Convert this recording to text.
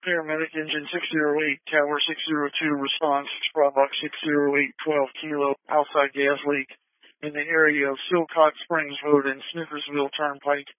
Paramedic engine 608, tower 602, response, Bravo 608, 12 kilo, outside gas leak in the area of Silcott Springs Road and Snickersville Turnpike.